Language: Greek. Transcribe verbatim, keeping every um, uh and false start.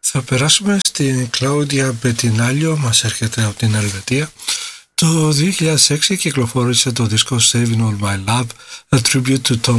Θα περάσουμε στην Κλάουντια Μπετινάλιο, μας έρχεται από την Ελβετία. Το δύο χιλιάδες έξι κυκλοφόρησε το δίσκο Saving All My Love, a tribute to Tom